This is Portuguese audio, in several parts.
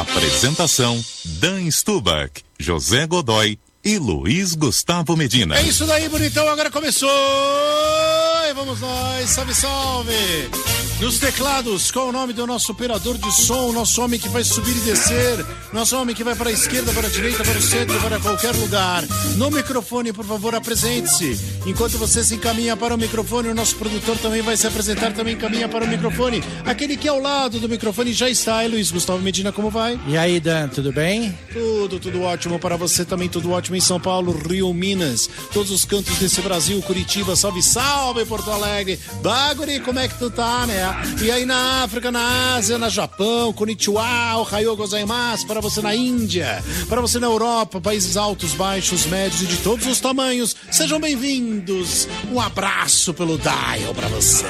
Apresentação: Dan Stubach, José Godoy e Luiz Gustavo Medina. É isso daí, bonitão, agora começou! E vamos nós, salve, salve! Nos teclados, qual o nome do nosso operador de som, nosso homem que vai subir e descer, nosso homem que vai para a esquerda, para a direita, para o centro, para qualquer lugar. No microfone, por favor, apresente-se. Enquanto você se encaminha para o microfone, o nosso produtor também vai se apresentar, também caminha para o microfone. Aquele que é ao lado do microfone já está, Luiz Gustavo Medina, como vai? E aí, Dan, tudo bem? Tudo ótimo para você também, tudo ótimo em São Paulo, Rio, Minas, todos os cantos desse Brasil, Curitiba, salve, salve, Porto Alegre. Baguri, como é que tu tá, né? E aí na África, na Ásia, na Japão, konnichiwa, ohayou gozaimasu, para você na Índia, para você na Europa, países altos, baixos, médios e de todos os tamanhos, sejam bem-vindos. Um abraço pelo dial para você.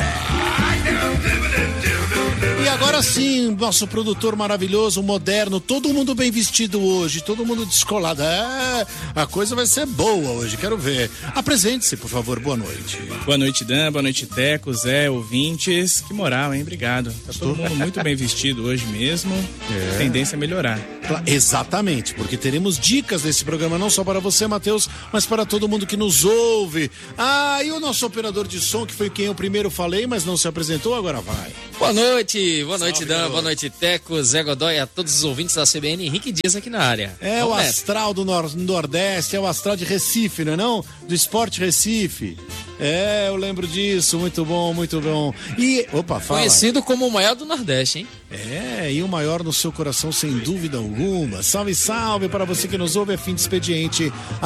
E agora sim, nosso produtor maravilhoso, moderno, todo mundo bem vestido hoje, todo mundo descolado. A coisa vai ser boa hoje, quero ver. Apresente-se, por favor, boa noite. Boa noite, Dan, boa noite, Teco, Zé, ouvintes. Que moral, hein? Obrigado. Tá todo mundo muito bem vestido hoje mesmo. Tendência a melhorar. Exatamente, porque teremos dicas nesse programa, não só para você, Matheus, mas para todo mundo que nos ouve. E o nosso operador de som, que foi quem eu primeiro falei, mas não se apresentou, agora vai. Boa noite, Salve, Dan, boa noite, Teco, Zé Godoy, a todos os ouvintes da CBN, Henrique Dias aqui na área. O astral do Nordeste, é o astral de Recife, não é não? Do Esporte Recife. Eu lembro disso, muito bom, muito bom. E, fala. Conhecido como o maior do Nordeste, hein? E o maior no seu coração, sem dúvida alguma. Salve, salve para você que nos ouve, é fim de expediente,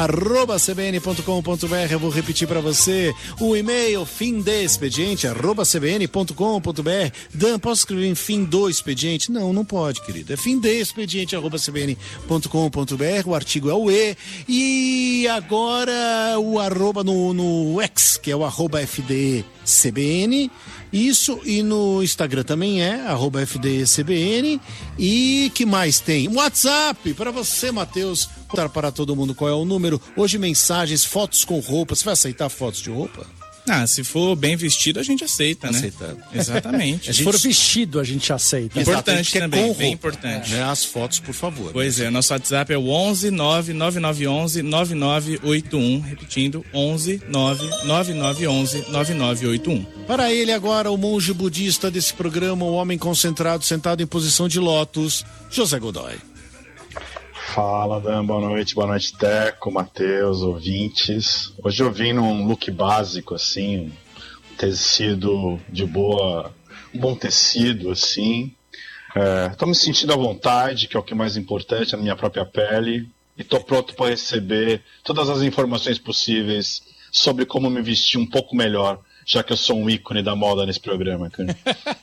@cbn.com.br. Eu vou repetir para você o e-mail, fim de expediente, @cbn.com.br. Dan, posso escrever em fim do expediente? Não pode, querido. É fim de expediente, @cbn.com.br. O artigo é o E. E agora o arroba no X, que é o @FDCBN. Isso, e no Instagram também é @FDCBN. E que mais tem? WhatsApp para você, Matheus. Contar para todo mundo qual é o número. Hoje mensagens, fotos com roupa. Você vai aceitar fotos de roupa? Se for bem vestido, a gente aceita, né? Aceita. Exatamente. Se for vestido, a gente aceita. Importante também, bem roupa. importante. As fotos, por favor. Pois é, nosso WhatsApp é o 11 99911 9981. Repetindo, 11 99911 9981. Para ele agora, o monge budista desse programa, o homem concentrado, sentado em posição de lótus, José Godoy. Fala, Dan, boa noite, Teco, Matheus, ouvintes. Hoje eu vim num look básico, assim, um tecido de boa, um bom tecido, assim. Tô me sentindo à vontade, que é o que é mais importante, na minha própria pele, e tô pronto para receber todas as informações possíveis sobre como me vestir um pouco melhor, já que eu sou um ícone da moda nesse programa, cara.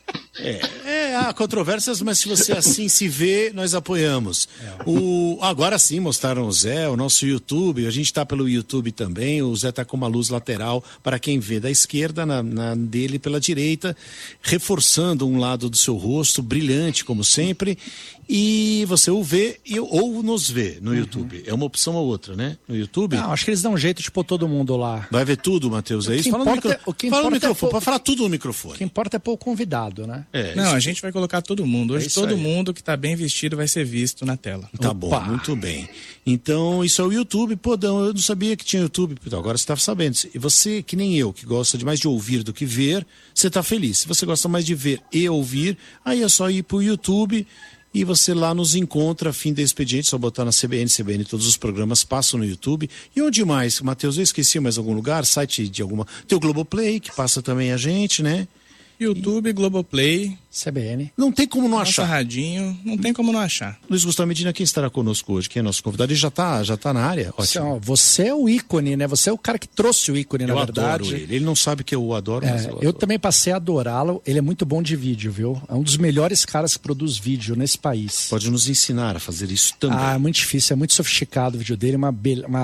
Há controvérsias, mas se você assim se vê, nós apoiamos. Agora sim, mostraram o Zé, o nosso YouTube, a gente está pelo YouTube também, o Zé está com uma luz lateral para quem vê da esquerda, na dele pela direita, reforçando um lado do seu rosto, brilhante como sempre, e você o vê ou nos vê no YouTube. É uma opção ou outra, né? No YouTube. Não, acho que eles dão um jeito de pôr todo mundo lá. Vai ver tudo, Matheus, é isso? Fala no microfone, pode falar tudo no microfone. O que importa é pôr o convidado, né? A gente vai colocar todo mundo. Hoje todo mundo que tá bem vestido vai ser visto na tela. Tá bom, muito bem. Então, isso é o YouTube. Pô, Dan, eu não sabia que tinha YouTube. Então, agora você tá sabendo. E você, que nem eu, que gosta mais de ouvir do que ver, você tá feliz. Se você gosta mais de ver e ouvir, aí é só ir pro YouTube e você lá nos encontra, fim de expediente, só botar na CBN, todos os programas passam no YouTube. E onde mais? Matheus, eu esqueci mais algum lugar? Site de alguma... Tem o Globoplay, que passa também a gente, né? YouTube, Globoplay, CBN. Não tem como não achar. Radinho, não tem como não achar. Luiz Gustavo Medina, quem estará conosco hoje? Quem é nosso convidado? Ele já tá na área? Ótimo. Você é o ícone, né? Você é o cara que trouxe o ícone, na verdade. Adoro ele. Ele não sabe que eu adoro, mas eu também passei a adorá-lo. Ele é muito bom de vídeo, viu? É um dos melhores caras que produz vídeo nesse país. Pode nos ensinar a fazer isso também. É muito difícil, é muito sofisticado o vídeo dele, uma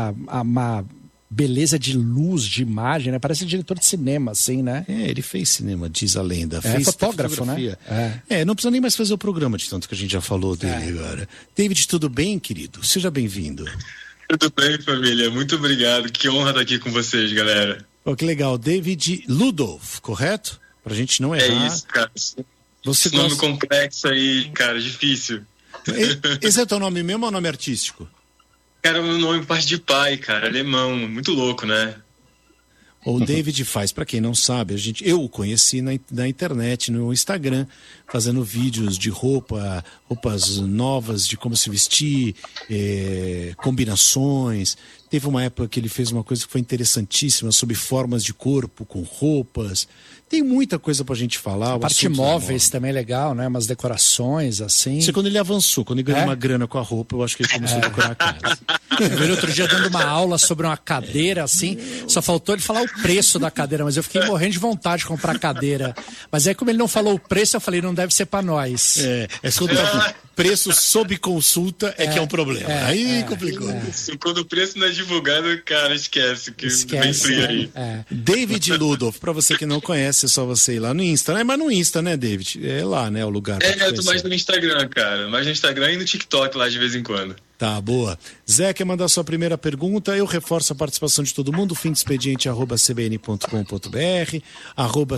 beleza de luz, de imagem, né? Parece diretor de cinema, assim, né? Ele fez cinema, diz a lenda. Fez fotógrafo, né? Não precisa nem mais fazer o programa de tanto que a gente já falou dele agora. David, tudo bem, querido? Seja bem-vindo. Tudo bem, família. Muito obrigado. Que honra estar aqui com vocês, galera. Que legal. David Ludolf, correto? Pra gente não errar. É isso, cara. Você esse nome complexo aí, cara, difícil. Esse é o teu nome mesmo ou nome artístico? Cara, meu nome parte de pai, cara, alemão, muito louco, né? O David faz, para quem não sabe, eu o conheci na internet, no Instagram, fazendo vídeos de roupas novas, de como se vestir, combinações. Teve uma época que ele fez uma coisa que foi interessantíssima sobre formas de corpo com roupas. Tem muita coisa pra gente falar. A parte móveis também é legal, né? Umas decorações, assim. Isso é quando ele avançou, quando ele ganhou uma grana com a roupa, eu acho que ele começou a decorar a casa. Eu vi ele outro dia dando uma aula sobre uma cadeira, assim, só faltou ele falar o preço da cadeira, mas eu fiquei morrendo de vontade de comprar cadeira. Mas aí, como ele não falou o preço, eu falei, não deve ser pra nós. Preço sob consulta que é um problema. Aí complicou. Quando o preço não é divulgado, cara, esquece que vem frio aí. David Ludolf, pra você que não conhece, é só você ir lá no Insta, né? Mas no Insta, né, David? É lá, né, o lugar. Eu tô mais no Instagram, cara. Mais no Instagram e no TikTok lá de vez em quando. Tá, boa. Zé, quer mandar sua primeira pergunta? Eu reforço a participação de todo mundo. Fim de expediente @cbn.com.br,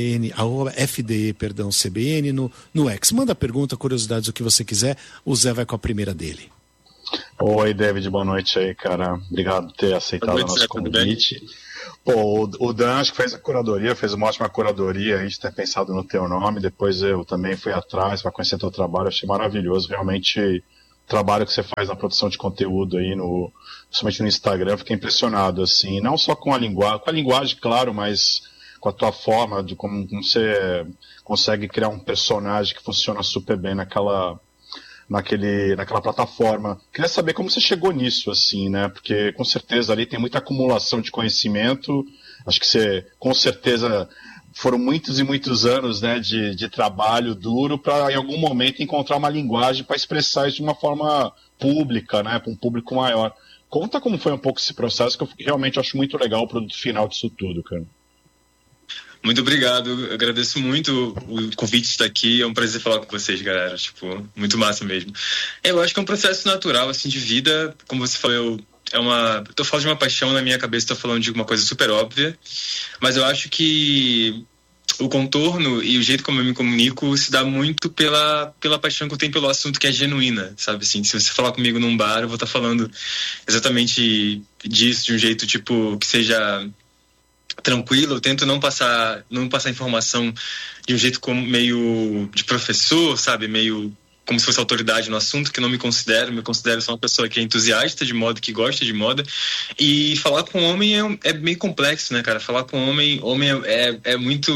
@FDE, no X. Manda pergunta, curiosidades, o que você quiser. O Zé vai com a primeira dele. Oi, David, boa noite aí, cara. Obrigado por ter aceitado o nosso convite. Pô, o Dan acho que fez uma ótima curadoria, a gente ter pensado no teu nome. Depois eu também fui atrás para conhecer teu trabalho, achei maravilhoso, realmente. O trabalho que você faz na produção de conteúdo aí, principalmente no Instagram, fiquei impressionado, assim, não só com a linguagem, claro, mas com a tua forma de como você consegue criar um personagem que funciona super bem naquela plataforma. Queria saber como você chegou nisso, assim, né, porque com certeza ali tem muita acumulação de conhecimento, acho que você, com certeza, foram muitos e muitos anos, né, de trabalho duro para em algum momento encontrar uma linguagem para expressar isso de uma forma pública, né, para um público maior. Conta como foi um pouco esse processo, que eu realmente acho muito legal o produto final disso tudo, cara. Muito obrigado, eu agradeço muito o convite de estar aqui, é um prazer falar com vocês, galera, muito massa mesmo. Eu acho que é um processo natural, assim, de vida, como você falou, tô falando de uma paixão na minha cabeça, tô falando de uma coisa super óbvia, mas eu acho que o contorno e o jeito como eu me comunico se dá muito pela paixão que eu tenho pelo assunto, que é genuína, sabe assim? Se você falar comigo num bar, eu vou estar falando exatamente disso, de um jeito, que seja tranquilo. Eu tento não passar informação de um jeito como meio de professor, sabe? Meio como se fosse autoridade no assunto, que não me considero só uma pessoa que é entusiasta de moda, que gosta de moda. E falar com homem é meio complexo, né, cara? Falar com homem é muito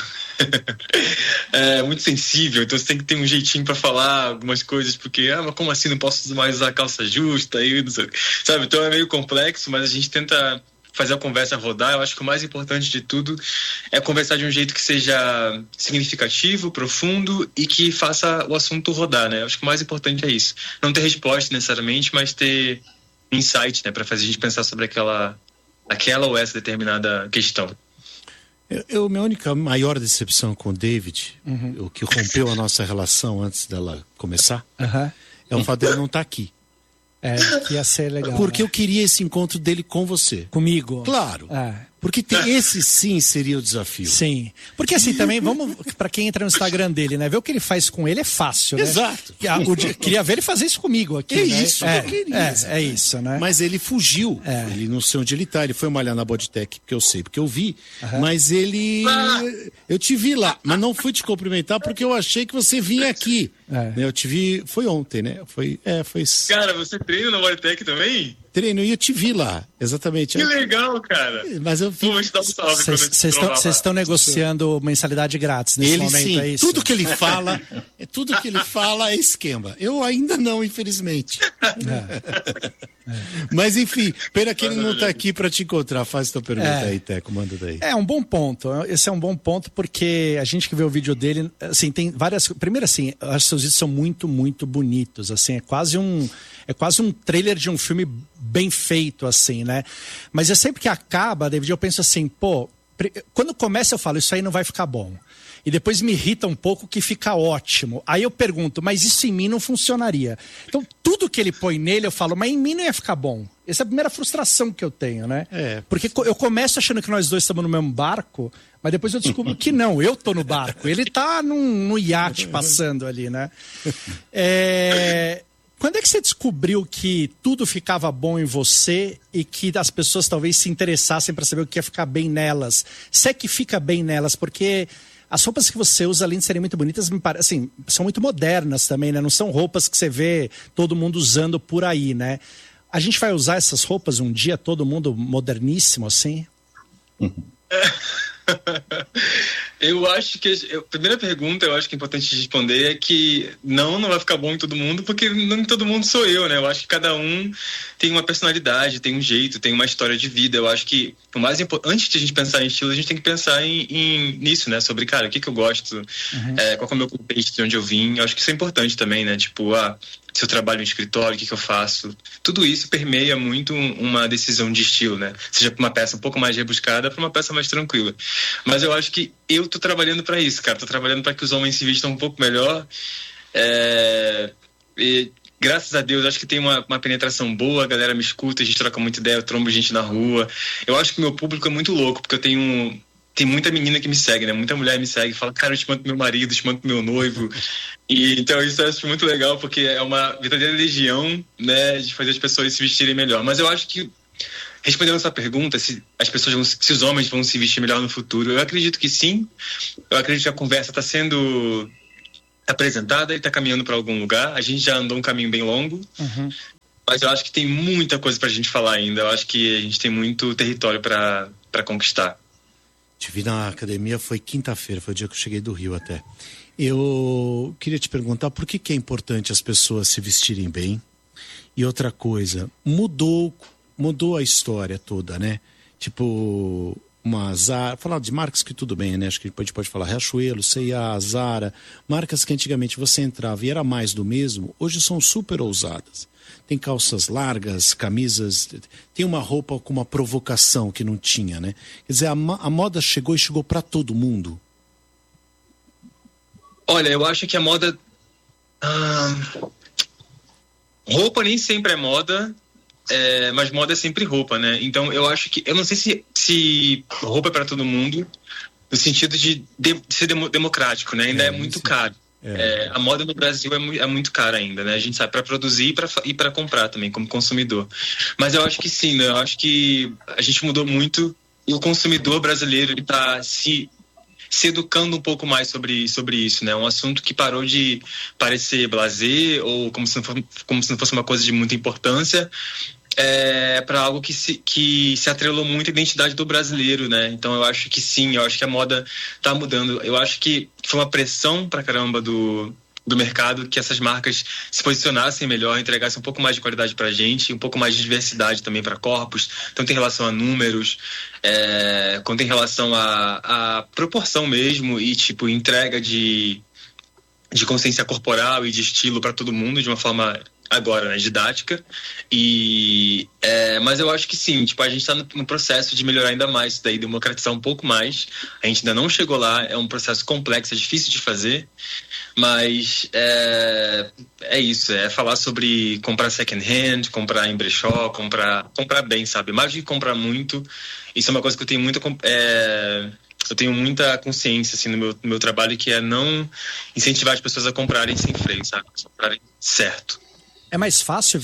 é muito sensível, então você tem que ter um jeitinho pra falar algumas coisas, porque, mas como assim não posso mais usar calça justa, aí, não sei, sabe? Então é meio complexo, mas a gente tenta fazer a conversa rodar. Eu acho que o mais importante de tudo é conversar de um jeito que seja significativo, profundo e que faça o assunto rodar, né? Eu acho que o mais importante é isso. Não ter resposta necessariamente, mas ter insight, né? Para fazer a gente pensar sobre aquela ou essa determinada questão. Minha única maior decepção com o David, o que rompeu a nossa relação antes dela começar, é o fato dele não estar aqui. Que ia ser legal. Porque eu queria esse encontro dele com você. Comigo? Claro. Porque esse sim seria o desafio. Sim. Porque assim, também, vamos, pra quem entra no Instagram dele, né? Ver o que ele faz com ele é fácil, né? Exato. Queria ver ele fazer isso comigo aqui, né? Isso que eu queria. É isso, né? Mas ele fugiu. Ele não sei onde ele tá. Ele foi malhar na Bodytech, que eu sei, porque eu vi. Mas ele... Eu te vi lá, mas não fui te cumprimentar porque eu achei que você vinha aqui. Eu te vi... Foi ontem, né? Foi... Cara, você treina na Bodytech também? Treino, e eu te vi lá, exatamente. Que legal, cara. Mas eu vou te dar um salve. Vocês estão negociando mensalidade grátis nesse momento, sim. É isso? Tudo que ele fala é esquema. Eu ainda não, infelizmente. Mas enfim, pena que ele não está aqui para te encontrar. Faz tua pergunta aí, Teco, manda daí. É um bom ponto. Esse é um bom ponto porque a gente que vê o vídeo dele, assim, tem várias... Primeiro, assim, acho que seus vídeos são muito, muito bonitos, assim, é quase um trailer de um filme bem feito, assim, né? Mas é sempre que acaba, David, eu penso assim, quando começa eu falo, isso aí não vai ficar bom. E depois me irrita um pouco que fica ótimo. Aí eu pergunto, mas isso em mim não funcionaria. Então, tudo que ele põe nele, eu falo, mas em mim não ia ficar bom. Essa é a primeira frustração que eu tenho, né? Porque eu começo achando que nós dois estamos no mesmo barco, mas depois eu descubro que não, eu tô no barco. Ele tá num iate passando ali, né? Quando é que você descobriu que tudo ficava bom em você e que as pessoas talvez se interessassem para saber o que ia ficar bem nelas? Se é que fica bem nelas, porque as roupas que você usa, além de serem muito bonitas, me parece, assim, são muito modernas também, né? Não são roupas que você vê todo mundo usando por aí, né? A gente vai usar essas roupas um dia, todo mundo moderníssimo, assim? Eu acho que a primeira pergunta, eu acho que é importante responder é que não vai ficar bom em todo mundo, porque não todo mundo sou eu, né? Eu acho que cada um tem uma personalidade, tem um jeito, tem uma história de vida. Eu acho que o mais importante, antes de a gente pensar em estilo, a gente tem que pensar nisso, né? Sobre, cara, o que eu gosto, qual é o meu contexto, de onde eu vim. Eu acho que isso é importante também, né? Tipo, se eu trabalho no escritório, o que eu faço. Tudo isso permeia muito uma decisão de estilo, né? Seja para uma peça um pouco mais rebuscada, para uma peça mais tranquila. Mas eu acho que eu tô trabalhando para isso, cara. Tô trabalhando para que os homens se vistam um pouco melhor. E graças a Deus, acho que tem uma penetração boa, a galera me escuta, a gente troca muita ideia, eu trombo gente na rua. Eu acho que o meu público é muito louco, porque tem muita menina que me segue, né? Muita mulher me segue e fala, cara, eu te mando pro meu marido, te mando pro meu noivo. E então isso eu acho muito legal, porque é uma verdadeira legião, né, de fazer as pessoas se vestirem melhor. Mas eu acho que, respondendo essa pergunta, se os homens vão se vestir melhor no futuro, eu acredito que sim. Eu acredito que a conversa está sendo apresentada e está caminhando para algum lugar. A gente já andou um caminho bem longo, mas eu acho que tem muita coisa para a gente falar ainda. Eu acho que a gente tem muito território para conquistar. Te vi na academia, foi quinta-feira, foi o dia que eu cheguei do Rio até. Eu queria te perguntar por que é importante as pessoas se vestirem bem. E outra coisa, mudou a história toda, né? Tipo, uma Zara, falar de marcas que tudo bem, né? Acho que a gente pode falar Riachuelo, C&A, Zara, marcas que antigamente você entrava e era mais do mesmo, hoje são super ousadas. Tem calças largas, camisas, tem uma roupa com uma provocação que não tinha, né? Quer dizer, a moda chegou e chegou para todo mundo. Olha, eu acho que a moda... roupa nem sempre é moda, mas moda é sempre roupa, né? Então eu acho que... Eu não sei se roupa é para todo mundo, no sentido de ser democrático, né? Ainda é muito caro. A moda no Brasil é muito cara ainda, né? A gente sabe para produzir e para comprar também, como consumidor. Mas eu acho que sim, né? Eu acho que a gente mudou muito e o consumidor brasileiro está se educando um pouco mais sobre isso, né? Um assunto que parou de parecer blasé ou como se não fosse uma coisa de muita importância, para algo que se atrelou muito à identidade do brasileiro, né? Então eu acho que sim, eu acho que a moda tá mudando. Eu acho que foi uma pressão pra caramba do mercado que essas marcas se posicionassem melhor, entregassem um pouco mais de qualidade pra gente, um pouco mais de diversidade também para corpos, tanto em relação a números, quanto em relação a proporção mesmo e tipo entrega de consciência corporal e de estilo para todo mundo de uma forma agora, né, didática. Mas eu acho que sim, tipo, a gente está no processo de melhorar ainda mais isso daí, democratizar um pouco mais. A gente ainda não chegou lá, é um processo complexo, é difícil de fazer, mas é isso, é falar sobre comprar second hand, comprar em brechó, comprar bem, sabe? Mais do que comprar muito, isso é uma coisa que eu tenho muita consciência assim, no meu trabalho, que é não incentivar as pessoas a comprarem sem freio, sabe? Comprarem certo. É mais fácil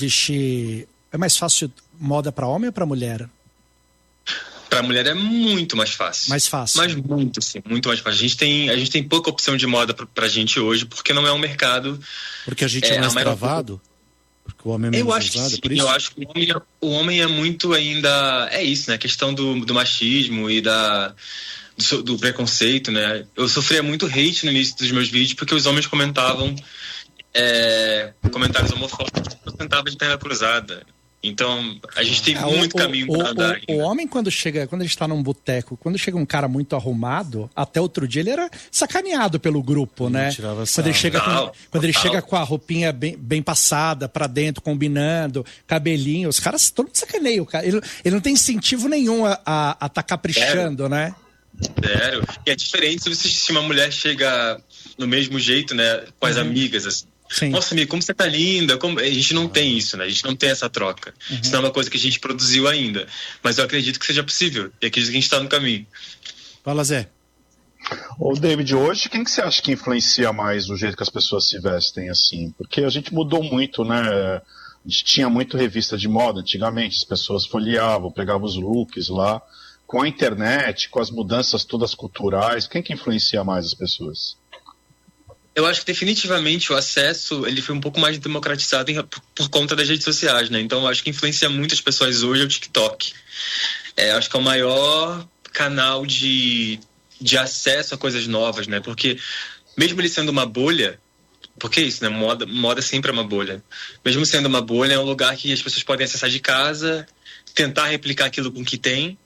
moda para homem ou para mulher? Para mulher é muito mais fácil. Mais fácil. Mas muito, sim, muito mais fácil. A gente tem pouca opção de moda pra gente hoje, porque não é um mercado... Porque a gente é mais travado? Porque o homem é menos usado, por isso? Eu acho que o homem é muito ainda... É isso, né? A questão do machismo e do preconceito, né? Eu sofria muito hate no início dos meus vídeos, porque os homens comentavam comentários homofóbicos, eu sentava de perna cruzada. Então, a gente tem muito caminho para andar. O homem, quando a gente tá num boteco, quando chega um cara muito arrumado, até outro dia ele era sacaneado pelo grupo, né? Quando ele chega com a roupinha bem passada pra dentro, combinando, cabelinho, os caras, todo mundo sacaneia o cara. Ele não tem incentivo nenhum a tá caprichando, né? Sério. E é diferente se uma mulher chega no mesmo jeito, né, com as amigas, assim. Sim. Nossa, amigo, como você tá linda. A gente não tem isso, né? A gente não tem essa troca. Isso não é uma coisa que a gente produziu ainda. Mas eu acredito que seja possível. E acredito que a gente tá no caminho. Fala, Zé. Ô, David, hoje quem que você acha que influencia mais o jeito que as pessoas se vestem assim? Porque a gente mudou muito, né? A gente tinha muito revista de moda antigamente, as pessoas folheavam, pegavam os looks lá. Com a internet, com as mudanças todas culturais, quem que influencia mais as pessoas? Eu acho que definitivamente o acesso ele foi um pouco mais democratizado por conta das redes sociais, né? Então eu acho que influencia muitas pessoas hoje o TikTok. Acho que é o maior canal de acesso a coisas novas, né? Porque mesmo ele sendo uma bolha, porque é isso, né? Moda sempre é uma bolha. Mesmo sendo uma bolha, é um lugar que as pessoas podem acessar de casa, tentar replicar aquilo com que tem.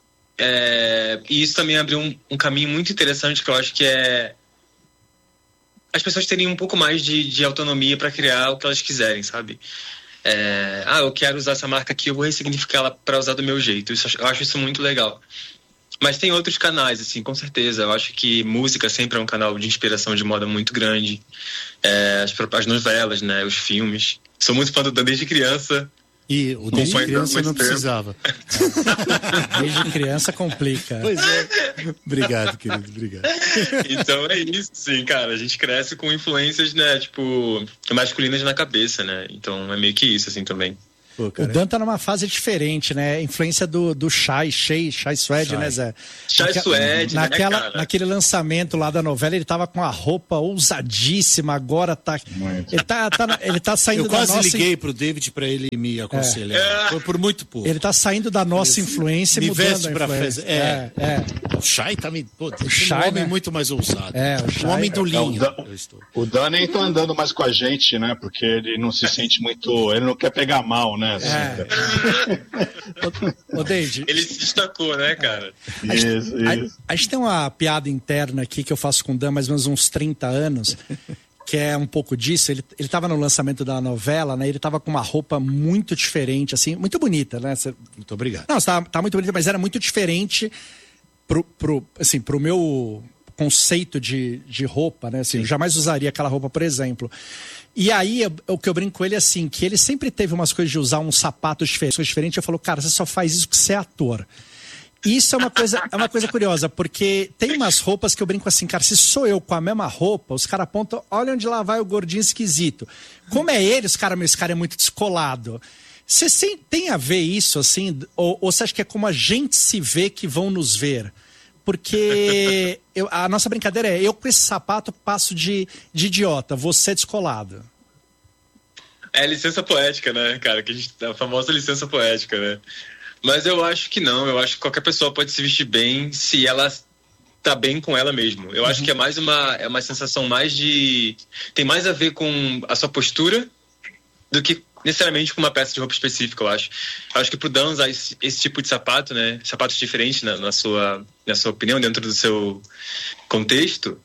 E isso também abriu um caminho muito interessante que eu acho que é as pessoas terem um pouco mais de autonomia para criar o que elas quiserem, sabe? Eu quero usar essa marca aqui, eu vou ressignificar ela para usar do meu jeito. Eu acho isso muito legal. Mas tem outros canais, assim, com certeza. Eu acho que música sempre é um canal de inspiração de moda muito grande. As novelas, né? Os filmes. Sou muito fã do Dan desde criança. E o desde criança não precisava. Desde criança complica. Pois é. Obrigado, querido, obrigado. Então é isso, sim, cara. A gente cresce com influências, né, tipo, masculinas na cabeça, né? Então é meio que isso, assim, também. Pô, o Dan tá numa fase diferente, né? Influência do Shai Suede, né, Zé? Shai Suede, né, cara? Naquele lançamento lá da novela, ele tava com a roupa ousadíssima, agora tá... Ele tá saindo da nossa... Eu quase liguei pro David pra ele me aconselhar. Foi por muito pouco. Ele tá saindo da nossa influência e mudando veste a influência. O Shai tá me... Pô, o Shai, um homem muito mais ousado. O Shai, um homem do linho. O Dan nem tá andando mais com a gente, né? Porque ele não se sente muito... Ele não quer pegar mal, né? Ô, David, ele se destacou, né, cara? A gente tem uma piada interna aqui que eu faço com o Dan mais ou menos uns 30 anos, que é um pouco disso. Ele tava no lançamento da novela, né? Ele tava com uma roupa muito diferente, assim, muito bonita, né? Muito obrigado. Não, tá muito bonita, mas era muito diferente pro meu conceito de roupa, né? Assim, eu jamais usaria aquela roupa, por exemplo. E aí, o que eu brinco com ele é assim, que ele sempre teve umas coisas de usar uns sapatos diferentes. Eu falo, cara, você só faz isso porque você é ator. Isso é uma coisa curiosa, porque tem umas roupas que eu brinco assim, cara, se sou eu com a mesma roupa, os caras apontam, olha onde lá vai o gordinho esquisito. Como é ele, esse cara é muito descolado. Você tem a ver isso, assim, ou você acha que é como a gente se vê que vão nos ver? Porque a nossa brincadeira é, eu com esse sapato passo de idiota, você é descolado. É licença poética, né, cara? A famosa licença poética, né? Mas eu acho que não. Eu acho que qualquer pessoa pode se vestir bem se ela tá bem com ela mesmo. Eu acho que é mais uma sensação mais de... Tem mais a ver com a sua postura do que necessariamente com uma peça de roupa específica, eu acho. Eu acho que pro Dan usar esse tipo de sapato, né? Sapatos diferentes na sua opinião, dentro do seu contexto,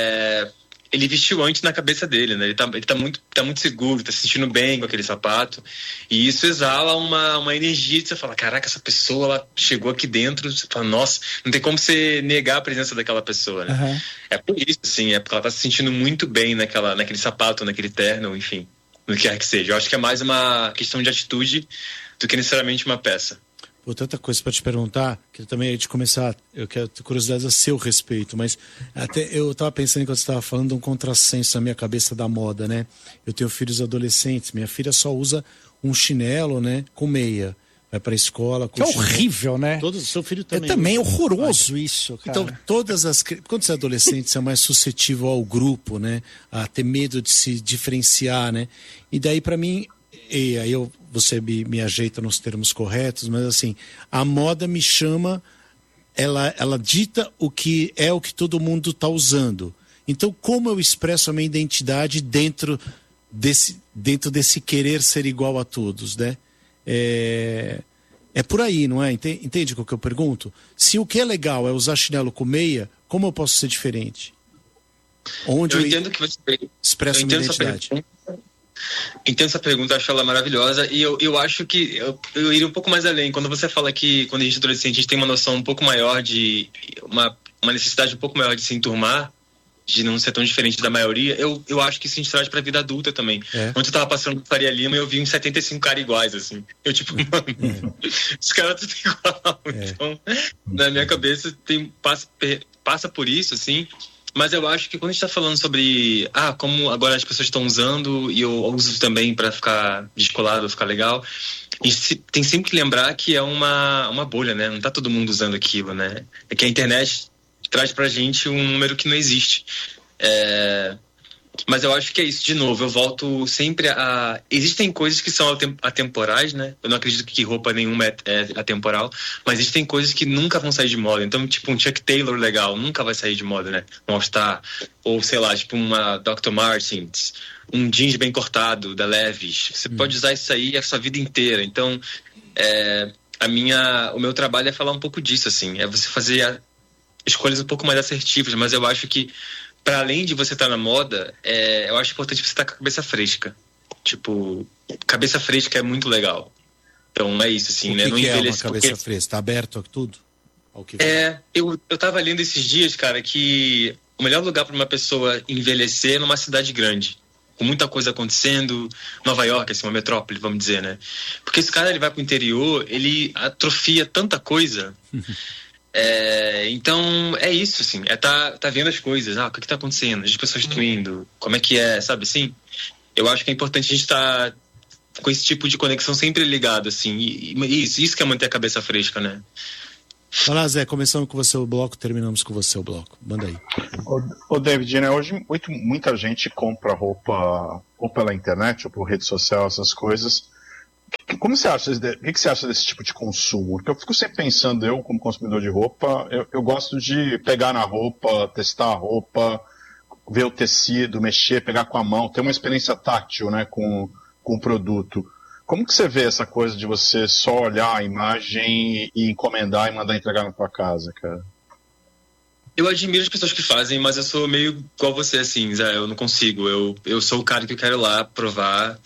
ele vestiu antes na cabeça dele, né? Ele tá muito seguro, tá se sentindo bem com aquele sapato. E isso exala uma energia de você falar, caraca, essa pessoa, ela chegou aqui dentro, você fala, nossa, não tem como você negar a presença daquela pessoa, né? Uhum. É por isso, assim, é porque ela tá se sentindo muito bem naquele sapato, naquele terno, enfim, no que quer que seja. Eu acho que é mais uma questão de atitude do que necessariamente uma peça. Pô, tanta coisa para te perguntar, que também antes de começar, eu quero ter curiosidade a seu respeito, mas até eu estava pensando enquanto você estava falando um contrassenso na minha cabeça da moda, né? Eu tenho filhos adolescentes, minha filha só usa um chinelo, né, com meia. Vai para a escola com que é horrível, né? Seu filho também. É também horroroso isso, cara. Então, quando você é adolescente, você é mais suscetível ao grupo, né? A ter medo de se diferenciar, né? E daí, para mim, e aí você me ajeita nos termos corretos, mas assim, a moda me chama, ela dita o que todo mundo está usando. Então, como eu expresso a minha identidade dentro desse querer ser igual a todos, né? É por aí, não é? Entende o que eu pergunto? Se o que é legal é usar chinelo com meia, como eu posso ser diferente? Onde eu entendo que você expresso minha identidade. Entendo essa pergunta, acho ela maravilhosa. E eu acho que eu iria um pouco mais além. Quando você fala que quando a gente é adolescente, a gente tem uma noção um pouco maior de uma necessidade um pouco maior de se enturmar, de não ser tão diferente da maioria, eu acho que isso a gente traz pra vida adulta também. Ontem eu tava passando por Faria Lima e eu vi uns 75 caras iguais, assim. Eu tipo, mano, os caras tudo igual. Então, na minha cabeça passa por isso, assim. Mas eu acho que quando a gente tá falando sobre como agora as pessoas estão usando, e eu uso também pra ficar descolado, ficar legal, a gente tem sempre que lembrar que é uma bolha, né? Não tá todo mundo usando aquilo, né? É que a internet traz pra gente um número que não existe. Mas eu acho que é isso, de novo, eu volto sempre a... Existem coisas que são atemporais, né? Eu não acredito que roupa nenhuma é atemporal, mas existem coisas que nunca vão sair de moda. Então, tipo, um Chuck Taylor legal nunca vai sair de moda, né? Um All-Star, ou sei lá, tipo uma Dr. Martens, um jeans bem cortado da Levi's. Você pode usar isso aí a sua vida inteira. Então, o meu trabalho é falar um pouco disso, assim. É você fazer escolhas um pouco mais assertivas, mas eu acho que para além de você estar na moda, eu acho importante você estar com a cabeça fresca. Tipo, cabeça fresca é muito legal. Então é isso, assim, né? Não envelhecer. É uma cabeça fresca? Tá aberto a tudo? Eu tava lendo esses dias, cara, que o melhor lugar para uma pessoa envelhecer é numa cidade grande, com muita coisa acontecendo. Nova York, assim, uma metrópole, vamos dizer, né? Porque esse cara, ele vai pro interior, ele atrofia tanta coisa. Então é isso, assim, tá vendo as coisas, o que tá acontecendo, as pessoas estão indo, como é que sabe assim? Eu acho que é importante a gente estar com esse tipo de conexão sempre ligado, assim, e isso que é manter a cabeça fresca, né? Olá, Zé, começamos com você o bloco, terminamos com você o bloco, manda aí. Ô David, né, hoje muita gente compra roupa ou pela internet ou por rede social, essas coisas. Como você acha, o que você acha desse tipo de consumo? Porque eu fico sempre pensando, eu como consumidor de roupa, eu gosto de pegar na roupa, testar a roupa, ver o tecido, mexer, pegar com a mão, ter uma experiência tátil, né, com o produto. Como que você vê essa coisa de você só olhar a imagem e encomendar e mandar entregar na tua casa, cara? Eu admiro as pessoas que fazem, mas eu sou meio igual você, assim, Zé, eu não consigo. Eu sou o cara que eu quero ir lá provar.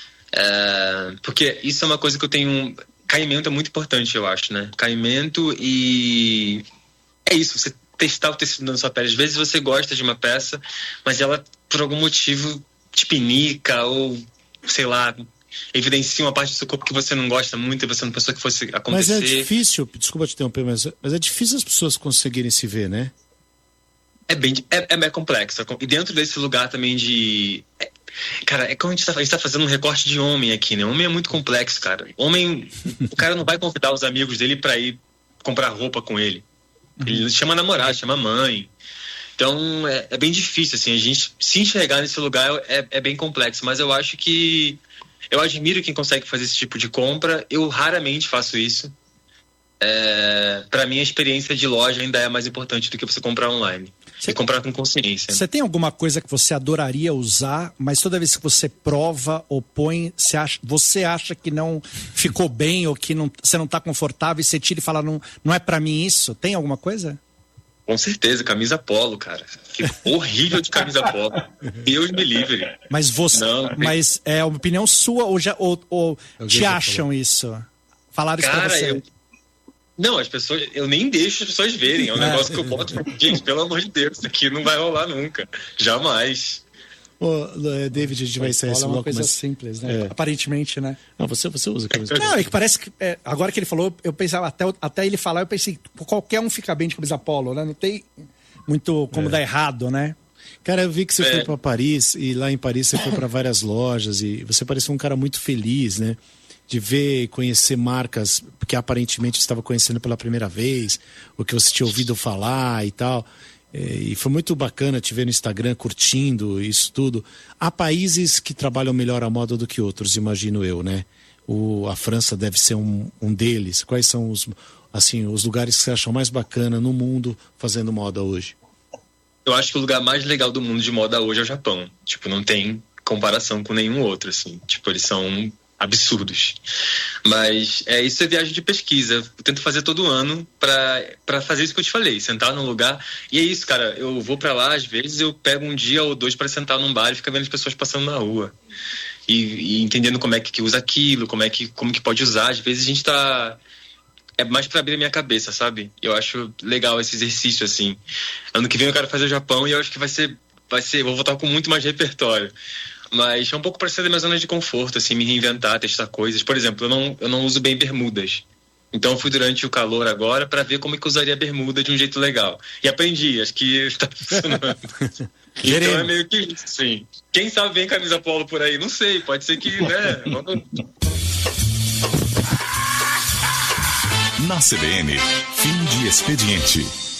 Porque isso é uma coisa que eu tenho. Caimento é muito importante, eu acho, né? Caimento e é isso, você testar o tecido na sua pele. Às vezes você gosta de uma peça, mas ela por algum motivo te pinica ou sei lá, evidencia uma parte do seu corpo que você não gosta muito e você não pensou que fosse acontecer. Mas é difícil, desculpa te interromper, mas é difícil as pessoas conseguirem se ver, né? É bem complexo. E dentro desse lugar também de... Cara, é como a gente tá fazendo um recorte de homem aqui, né? Homem é muito complexo, cara. Homem, o cara não vai convidar os amigos dele pra ir comprar roupa com ele. Ele chama namorado, chama mãe. Então, é bem difícil, assim, a gente se enxergar nesse lugar é bem complexo. Mas eu acho que... Eu admiro quem consegue fazer esse tipo de compra. Eu raramente faço isso. Pra mim, a experiência de loja ainda é mais importante do que você comprar online. E comprar com consciência. Você tem alguma coisa que você adoraria usar, mas toda vez que você prova ou põe, você acha que não ficou bem ou que você não está confortável e você tira e fala, não é pra mim isso? Tem alguma coisa? Com certeza, camisa polo, cara. Fico horrível de camisa polo. Deus me livre. Mas mas é uma opinião sua ou te acham isso? Falaram isso pra você? Não, as pessoas, eu nem deixo as pessoas verem. É um negócio que eu boto. Gente, pelo amor de Deus, isso aqui não vai rolar nunca. Jamais. David, a gente vai sair esse bloco. É uma coisa simples, né? Aparentemente, né? Não, você usa camisa. Não, é que parece que. Agora que ele falou, eu pensava, até ele falar, eu pensei, qualquer um fica bem de camisa polo, né? Não tem muito como dar errado, né? Cara, eu vi que você foi para Paris, e lá em Paris você foi para várias lojas, e você parecia um cara muito feliz, né? De ver e conhecer marcas que aparentemente estava conhecendo pela primeira vez, o que você tinha ouvido falar e tal. E foi muito bacana te ver no Instagram curtindo isso tudo. Há países que trabalham melhor a moda do que outros, imagino eu, né? A França deve ser um deles. Quais são os lugares que você acham mais bacana no mundo fazendo moda hoje? Eu acho que o lugar mais legal do mundo de moda hoje é o Japão. Tipo, não tem comparação com nenhum outro, assim. Tipo, eles são absurdos. Mas isso é viagem de pesquisa. Eu tento fazer todo ano pra fazer isso que eu te falei, sentar num lugar. E é isso, cara, eu vou pra lá, às vezes eu pego um dia ou dois pra sentar num bar e ficar vendo as pessoas passando na rua e entendendo como é que usa aquilo, como que pode usar. Às vezes a gente tá é mais pra abrir a minha cabeça, sabe? Eu acho legal esse exercício, assim. Ano que vem eu quero fazer o Japão e eu acho que vai ser, vou voltar com muito mais repertório. Mas é um pouco pra sair da minha zona de conforto, assim, me reinventar, testar coisas. Por exemplo, eu não uso bem bermudas. Então eu fui durante o calor agora pra ver como é que eu usaria a bermuda de um jeito legal. E aprendi, acho que tá funcionando. Então é meio que isso, sim. Quem sabe vem camisa polo por aí? Não sei, pode ser que, né? Na CBN, fim de expediente.